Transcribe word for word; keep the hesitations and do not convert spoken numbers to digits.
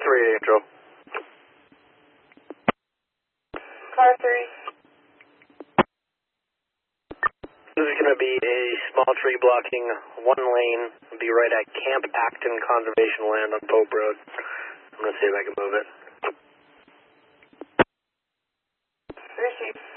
three, Angel. Car three. This is going to be a small tree blocking one lane. It'll be right at Camp Acton Conservation Land on Pope Road. I'm going to see if I can move it. Receive.